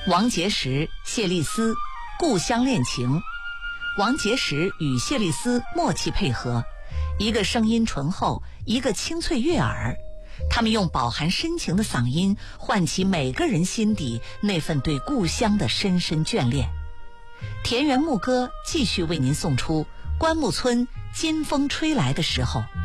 王杰时、谢丽斯故乡恋情。王杰时与谢丽斯默契配合，一个声音醇厚，一个清脆悦耳。他们用饱含深情的嗓音唤起每个人心底那份对故乡的深深眷恋。田园牧歌继续为您送出关牧村金风吹来的时候。